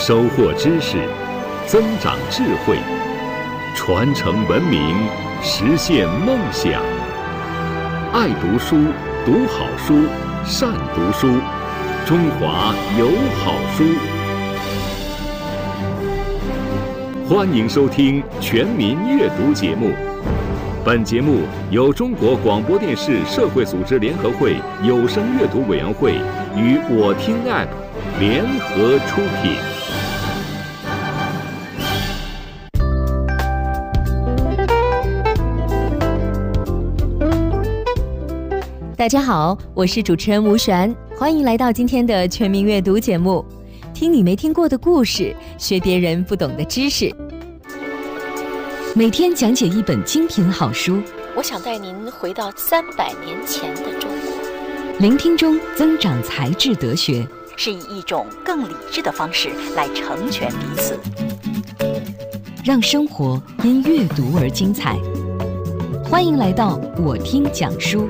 收获知识，增长智慧，传承文明，实现梦想。爱读书，读好书，善读书，中华有好书。欢迎收听全民阅读节目。本节目由中国广播电视社会组织联合会有声阅读委员会与我听 App 联合出品。 大家好，我是主持人吴璇，欢迎来到今天的全民阅读节目，听你没听过的故事，学别人不懂的知识。每天讲解一本精品好书， 我想带您回到300年前的中国。 聆听中增长才智德学， 是以一种更理智的方式来成全彼此， 让生活因阅读而精彩。欢迎来到我听讲书。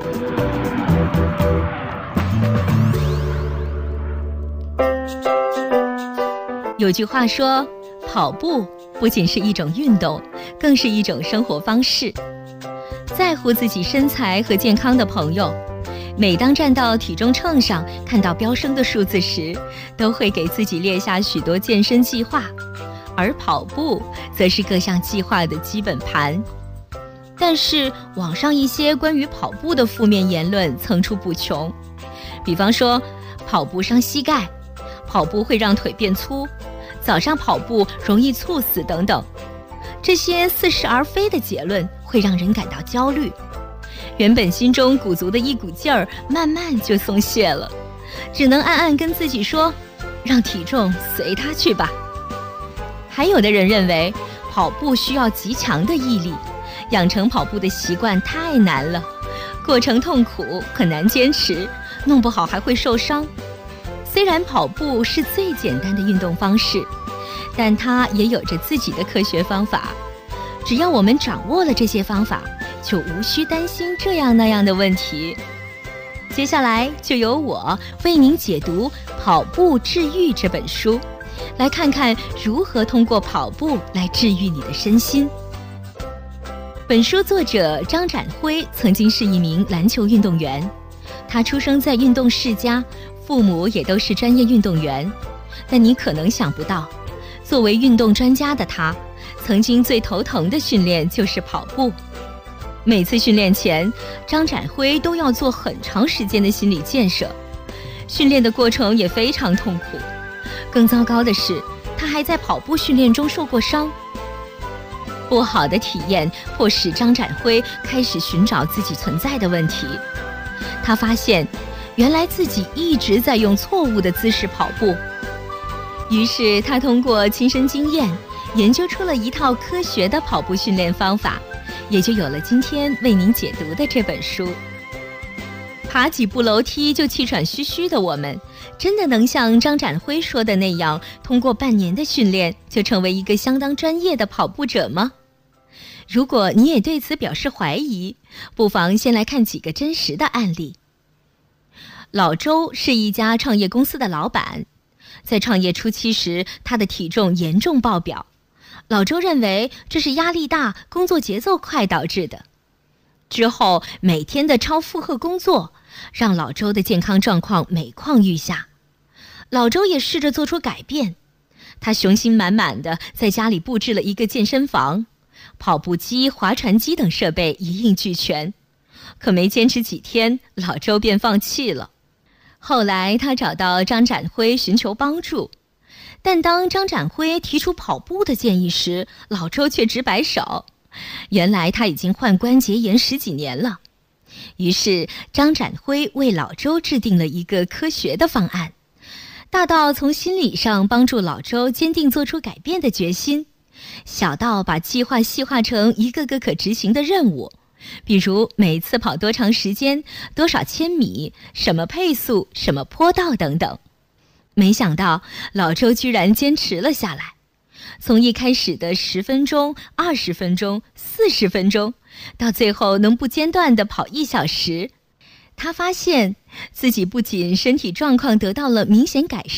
有句话说，跑步不仅是一种运动，更是一种生活方式。在乎自己身材和健康的朋友，每当站到体重秤上看到飙升的数字时，都会给自己列下许多健身计划，而跑步则是各项计划的基本盘。但是网上一些关于跑步的负面言论层出不穷，比方说跑步伤膝盖，跑步会让腿变粗，早上跑步容易猝死等等。这些似是而非的结论会让人感到焦虑，原本心中鼓足的一股劲儿慢慢就松懈了，只能暗暗跟自己说，让体重随它去吧。还有的人认为跑步需要极强的毅力，养成跑步的习惯太难了，过程痛苦，很难坚持，弄不好还会受伤。虽然跑步是最简单的运动方式，但它也有着自己的科学方法。只要我们掌握了这些方法，就无需担心这样那样的问题。接下来就由我为您解读《跑步治愈》这本书，来看看如何通过跑步来治愈你的身心。本书作者张展辉曾经是一名篮球运动员，他出生在运动世家，父母也都是专业运动员。但你可能想不到，作为运动专家的他，曾经最头疼的训练就是跑步。每次训练前，张展辉都要做很长时间的心理建设，训练的过程也非常痛苦。更糟糕的是，他还在跑步训练中受过伤。不好的体验迫使张展辉开始寻找自己存在的问题。他发现，原来自己一直在用错误的姿势跑步。于是他通过亲身经验，研究出了一套科学的跑步训练方法，也就有了今天为您解读的这本书。爬几步楼梯就气喘吁吁的我们，真的能像张展辉说的那样，通过半年的训练就成为一个相当专业的跑步者吗？如果你也对此表示怀疑，不妨先来看几个真实的案例。老周是一家创业公司的老板，在创业初期时，他的体重严重爆表。老周认为这是压力大、工作节奏快导致的。之后每天的超负荷工作让老周的健康状况每况愈下。老周也试着做出改变，他雄心满满地在家里布置了一个健身房，跑步机、划船机等设备一应俱全。可没坚持几天，老周便放弃了。后来他找到张展辉寻求帮助，但当张展辉提出跑步的建议时，老周却直摆手。原来他已经患关节炎10几年了。于是张展辉为老周制定了一个科学的方案，大到从心理上帮助老周坚定做出改变的决心，小到把计划细化成一个个可执行的任务，比如每次跑多长时间、多少千米、什么配速、什么坡道等等。没想到老周居然坚持了下来，从一开始的10分钟、20分钟、40分钟，到最后能不间断地跑1小时。他发现自己不仅身体状况得到了明显改善，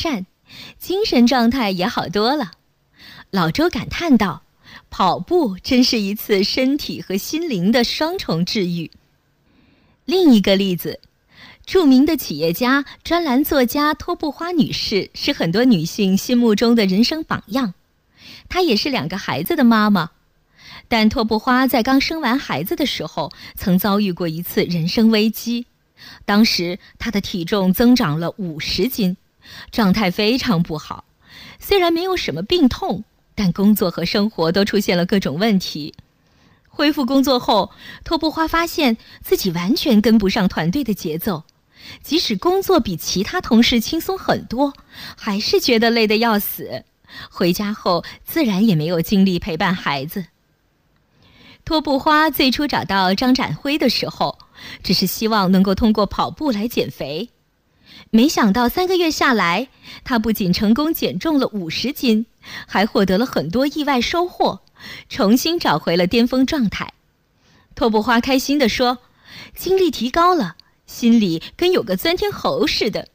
精神状态也好多了。老周感叹道，跑步真是一次身体和心灵的双重治愈。另一个例子，著名的企业家、专栏作家托布花女士是很多女性心目中的人生榜样。她也是2个孩子的妈妈，但托布花在刚生完孩子的时候，曾遭遇过一次人生危机。当时她的体重增长了50斤，状态非常不好。虽然没有什么病痛，但工作和生活都出现了各种问题。恢复工作后，托布花发现自己完全跟不上团队的节奏，即使工作比其他同事轻松很多，还是觉得累得要死。回家后自然也没有精力陪伴孩子。托布花最初找到张展辉的时候，只是希望能够通过跑步来减肥。没想到3个月下来，他不仅成功减重了50斤，还获得了很多意外收获，重新找回了巅峰状态。托布花开心地说，精力提高了，心里跟有个钻天猴似的。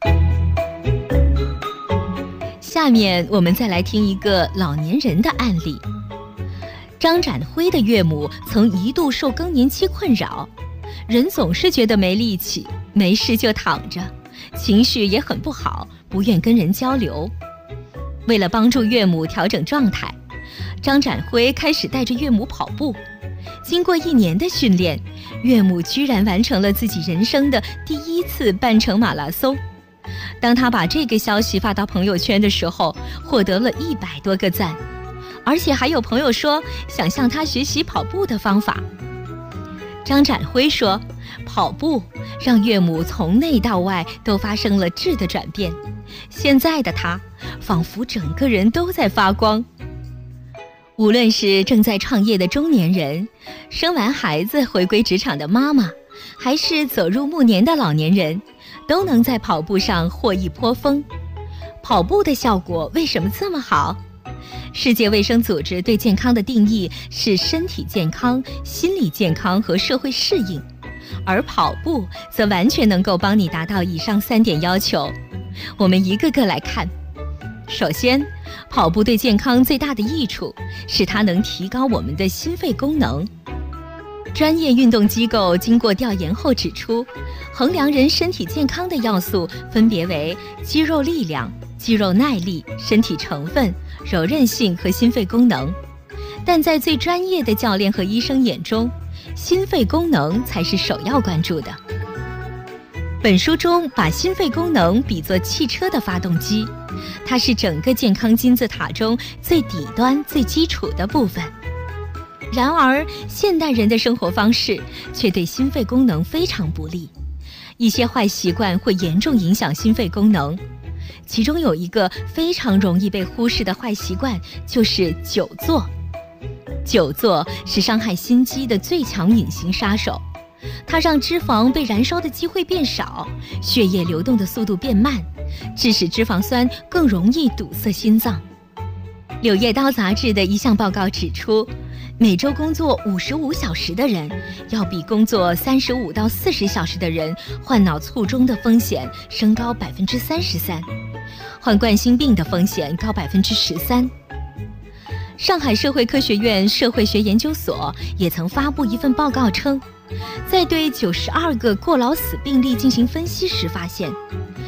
下面我们再来听一个老年人的案例。张展辉的岳母曾一度受更年期困扰，人总是觉得没力气，没事就躺着，情绪也很不好，不愿跟人交流。为了帮助岳母调整状态，张展辉开始带着岳母跑步。经过1年的训练，岳母居然完成了自己人生的第1次半程马拉松。当他把这个消息发到朋友圈的时候，获得了100多个赞，而且还有朋友说想向他学习跑步的方法。张展辉说，跑步让岳母从内到外都发生了质的转变，现在的他仿佛整个人都在发光。无论是正在创业的中年人，生完孩子回归职场的妈妈，还是走入暮年的老年人，都能在跑步上获益颇丰。跑步的效果为什么这么好？世界卫生组织对健康的定义是身体健康、心理健康和社会适应，而跑步则完全能够帮你达到以上3点要求。我们一个个来看。首先，跑步对健康最大的益处是它能提高我们的心肺功能。专业运动机构经过调研后指出，衡量人身体健康的要素分别为肌肉力量、肌肉耐力、身体成分、柔韧性和心肺功能。但在最专业的教练和医生眼中，心肺功能才是首要关注的。本书中把心肺功能比作汽车的发动机，它是整个健康金字塔中最底端、最基础的部分。然而，现代人的生活方式却对心肺功能非常不利，一些坏习惯会严重影响心肺功能。其中有一个非常容易被忽视的坏习惯，就是久坐。久坐是伤害心肌的最强隐形杀手，它让脂肪被燃烧的机会变少，血液流动的速度变慢，致使脂肪酸更容易堵塞心脏。《柳叶刀》杂志的一项报告指出，每周工作55小时的人，要比工作35到40小时的人患脑卒中的风险升高33%，患冠心病的风险高13%。上海社会科学院社会学研究所也曾发布一份报告称，在对92个过劳死病例进行分析时发现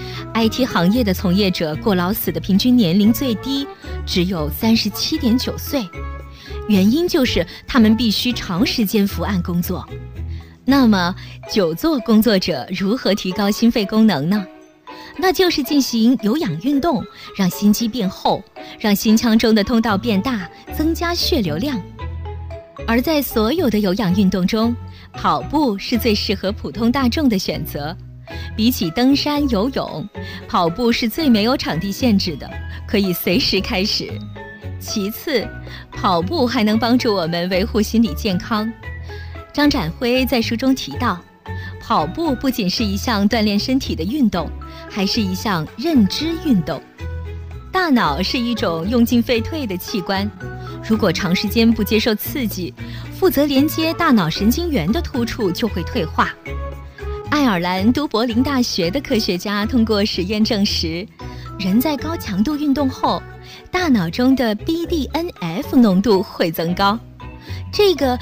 ，IT 行业的从业者过劳死的平均年龄最低只有37.9岁，原因就是他们必须长时间伏案工作。那么，久坐工作者如何提高心肺功能呢？那就是进行有氧运动，让心肌变厚，让心腔中的通道变大，增加血流量。而在所有的有氧运动中，跑步是最适合普通大众的选择。比起登山、游泳，跑步是最没有场地限制的，可以随时开始。其次，跑步还能帮助我们维护心理健康。张展辉在书中提到，跑步不仅是一项锻炼身体的运动，还是一项认知运动。大脑是一种用进废退的器官，如果长时间不接受刺激，负责连接大脑神经元的突触就会退化。爱尔兰都柏林大学的科学家通过实验证实， 人在高强度运动后，大脑中的 BDNF 浓度会增高。这个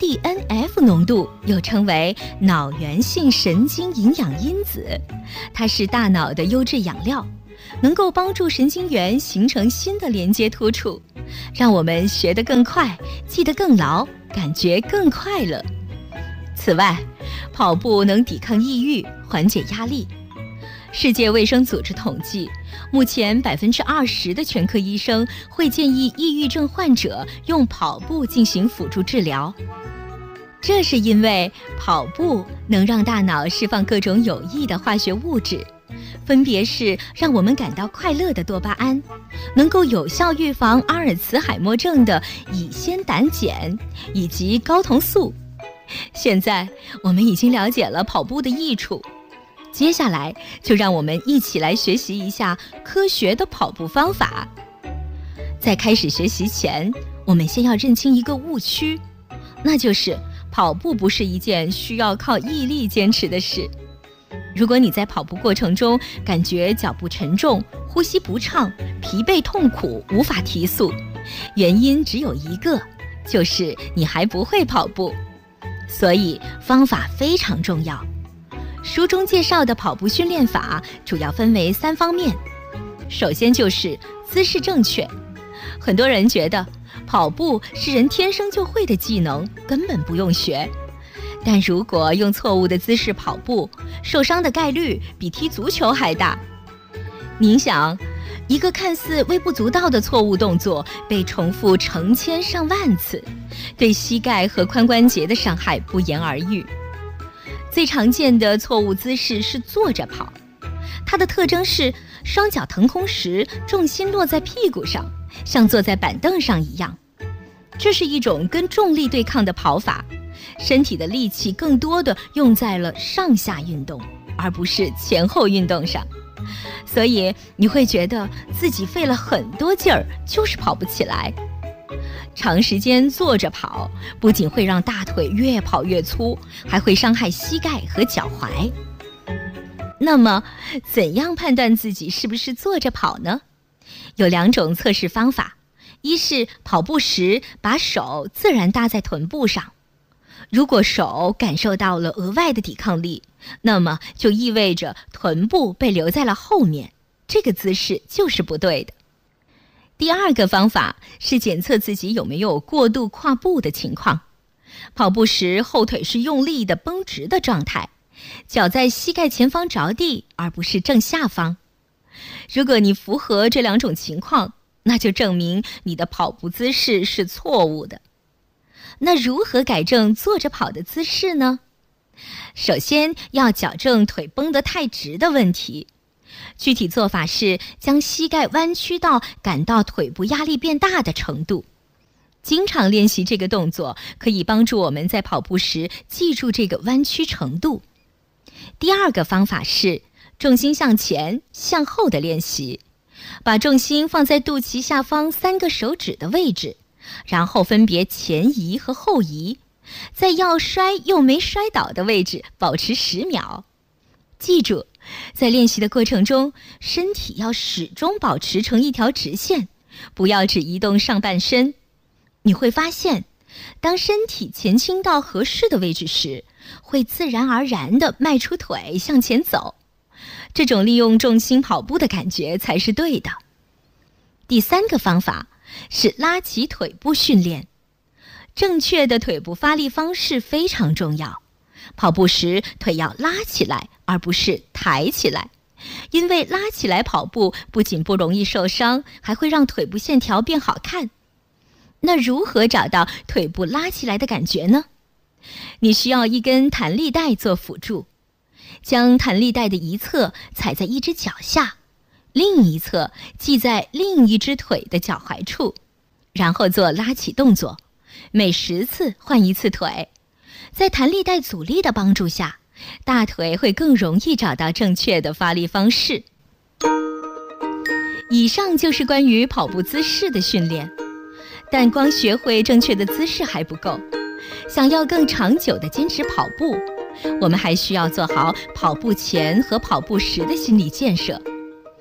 BDNF 浓度又称为脑源性神经营养因子，它是大脑的优质养料，能够帮助神经元形成新的连接突触，让我们学得更快，记得更牢，感觉更快乐。此外，跑步能抵抗抑郁，缓解压力。世界卫生组织统计，目前20%的全科医生会建议抑郁症患者用跑步进行辅助治疗。这是因为跑步能让大脑释放各种有益的化学物质，分别是让我们感到快乐的多巴胺，能够有效预防阿尔茨海默症的乙酰胆碱以及睾酮素。现在我们已经了解了跑步的益处，接下来就让我们一起来学习一下科学的跑步方法。在开始学习前，我们先要认清一个误区，那就是跑步不是一件需要靠毅力坚持的事。如果你在跑步过程中感觉脚步沉重、呼吸不畅、疲惫痛苦、无法提速，原因只有一个，就是你还不会跑步。所以方法非常重要。书中介绍的跑步训练法主要分为3方面。首先就是姿势正确。很多人觉得跑步是人天生就会的技能，根本不用学。但如果用错误的姿势跑步，受伤的概率比踢足球还大。您想，一个看似微不足道的错误动作被重复成千上万次，对膝盖和髋关节的伤害不言而喻。最常见的错误姿势是坐着跑，它的特征是双脚腾空时重心落在屁股上，像坐在板凳上一样。这是一种跟重力对抗的跑法，身体的力气更多的用在了上下运动，而不是前后运动上。所以你会觉得自己费了很多劲儿，就是跑不起来。长时间坐着跑，不仅会让大腿越跑越粗，还会伤害膝盖和脚踝。那么，怎样判断自己是不是坐着跑呢？有2种测试方法。一是跑步时把手自然搭在臀部上，如果手感受到了额外的抵抗力，那么就意味着臀部被留在了后面，这个姿势就是不对的。第2个方法是检测自己有没有过度跨步的情况。跑步时后腿是用力的绷直的状态，脚在膝盖前方着地，而不是正下方。如果你符合这2种情况，那就证明你的跑步姿势是错误的。那如何改正坐着跑的姿势呢？首先要矫正腿绷得太直的问题。具体做法是将膝盖弯曲到感到腿部压力变大的程度。经常练习这个动作，可以帮助我们在跑步时记住这个弯曲程度。第2个方法是重心向前、向后的练习。把重心放在肚脐下方3个手指的位置，然后分别前移和后移，在要摔又没摔倒的位置保持10秒。记住，在练习的过程中，身体要始终保持成一条直线，不要只移动上半身。你会发现，当身体前倾到合适的位置时，会自然而然地迈出腿向前走。这种利用重心跑步的感觉才是对的。第3个方法是拉起腿部训练。正确的腿部发力方式非常重要。跑步时腿要拉起来，而不是抬起来，因为拉起来跑步不仅不容易受伤，还会让腿部线条变好看。那如何找到腿部拉起来的感觉呢？你需要一根弹力带做辅助。将弹力带的一侧踩在一只脚下，另一侧系在另一只腿的脚踝处，然后做拉起动作，每10次换1次腿。在弹力带阻力的帮助下，大腿会更容易找到正确的发力方式。以上就是关于跑步姿势的训练，但光学会正确的姿势还不够。想要更长久地坚持跑步，我们还需要做好跑步前和跑步时的心理建设。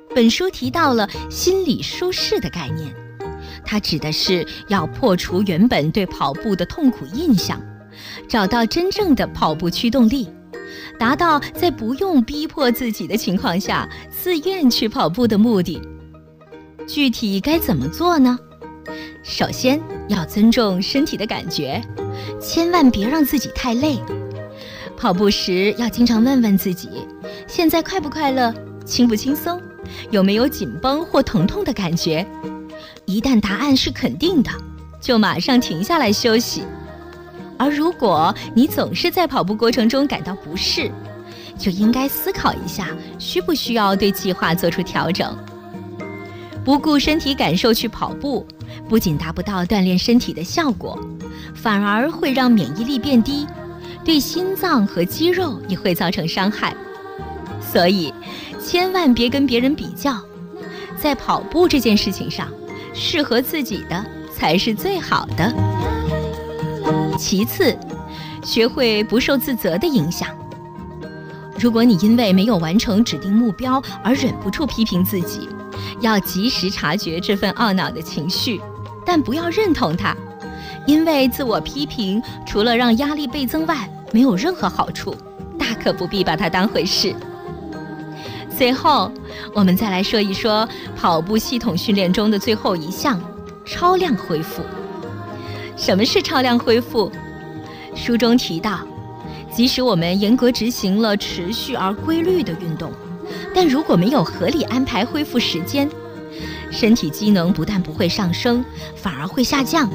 本书提到了心理舒适的概念，它指的是要破除原本对跑步的痛苦印象，找到真正的跑步驱动力，达到在不用逼迫自己的情况下自愿去跑步的目的。具体该怎么做呢？首先要尊重身体的感觉，千万别让自己太累。跑步时要经常问问自己，现在快不快乐，轻不轻松，有没有紧绷或疼痛的感觉。一旦答案是肯定的，就马上停下来休息。而如果你总是在跑步过程中感到不适，就应该思考一下，需不需要对计划做出调整。不顾身体感受去跑步，不仅达不到锻炼身体的效果，反而会让免疫力变低，对心脏和肌肉也会造成伤害。所以千万别跟别人比较，在跑步这件事情上，适合自己的才是最好的。其次，学会不受自责的影响。如果你因为没有完成指定目标而忍不住批评自己，要及时察觉这份懊恼的情绪，但不要认同它，因为自我批评除了让压力倍增外，没有任何好处，大可不必把它当回事。最后，我们再来说一说跑步系统训练中的最后一项，超量恢复。什么是超量恢复？书中提到，即使我们严格执行了持续而规律的运动，但如果没有合理安排恢复时间，身体机能不但不会上升，反而会下降。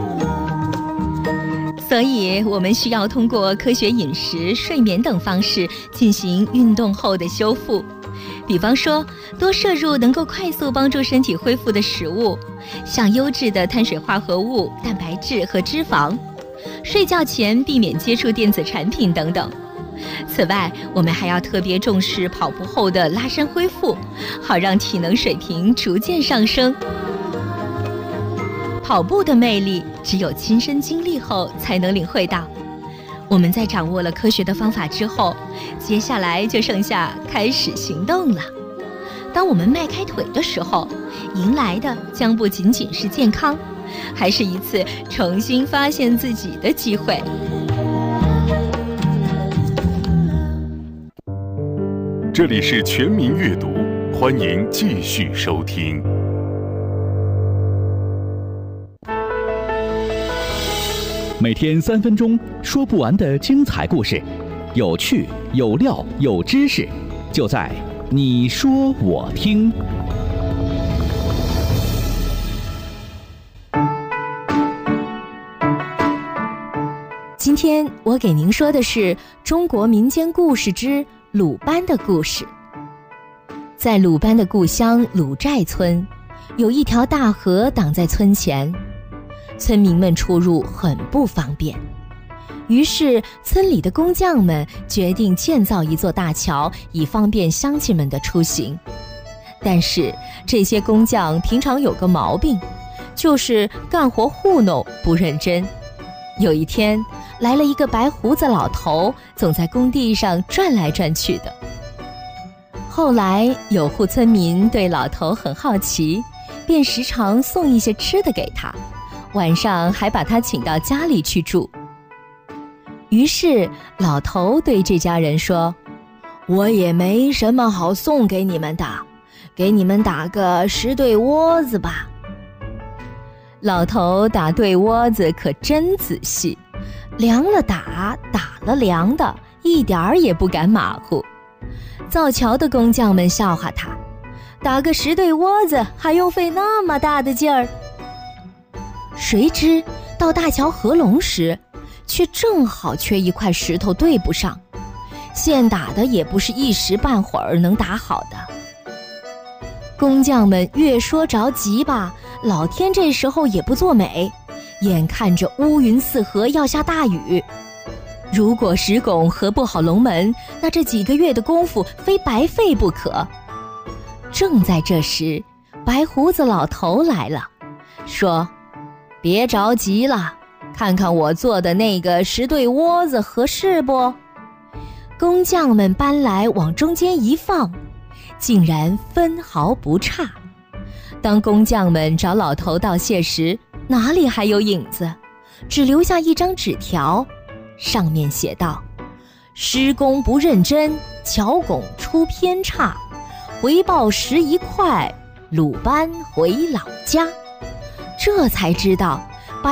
所以我们需要通过科学饮食、睡眠等方式进行运动后的修复。比方说，多摄入能够快速帮助身体恢复的食物，像优质的碳水化合物、蛋白质和脂肪。睡觉前避免接触电子产品等等。此外，我们还要特别重视跑步后的拉伸恢复，好让体能水平逐渐上升。跑步的魅力，只有亲身经历后才能领会到。我们在掌握了科学的方法之后，接下来就剩下开始行动了。当我们迈开腿的时候，迎来的将不仅仅是健康，还是一次重新发现自己的机会。 这里是全民阅读，欢迎继续收听。 每天3分钟，说不完的精彩故事，有趣、有料、有知识，就在你说我听。 今天我给您说的是中国民间故事之鲁班的故事。在鲁班的故乡鲁寨村，有一条大河挡在村前，村民们出入很不方便。于是村里的工匠们决定建造一座大桥，以方便乡亲们的出行。但是这些工匠平常有个毛病，就是干活糊弄，不认真。有一天来了一个白胡子老头，总在工地上转来转去的。后来有户村民对老头很好奇，便时常送一些吃的给他，晚上还把他请到家里去住。于是老头对这家人说：“我也没什么好送给你们的，给你们打个10对窝子吧。”老头打对窝子可真仔细，量了打，打了量的，一点儿也不敢马虎。造桥的工匠们笑话他，打个10对窝子还用费那么大的劲儿。谁知到大桥合拢时，却正好缺一块石头对不上，现打的也不是一时半会儿能打好的。工匠们越说着急吧，老天这时候也不作美，眼看着乌云四合要下大雨。如果石拱合不好龙门，那这几个月的功夫非白费不可。正在这时，白胡子老头来了，说：“别着急了，看看我做的那个10对窝子合适不？”工匠们搬来往中间一放， 竟然分毫不差。当工匠们找老头道谢时，哪里还有影子，只留下一张纸条，上面写道：施工不认真，巧拱出偏差，回报11块，鲁班回老家。这才知道